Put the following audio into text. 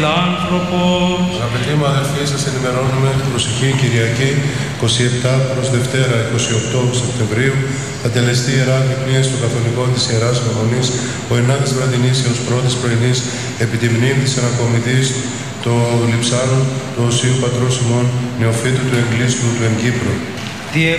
Άνθρωπος. Αγαπητοί μου αδελφοί, σας ενημερώνουμε την προσεχή Κυριακή 27 προς Δευτέρα 28 Σεπτεμβρίου θα τελεστεί ιερά αγρυπνία στο καθολικό της Ιεράς Αναμονής ο 9ης βραδινής έως 1ης πρωινής επί τη μνήμη της ανακομιδής του Λειψάνου του Οσίου Πατρός ημών Νεοφύτου του Εγκλήστου του εν Κύπρου.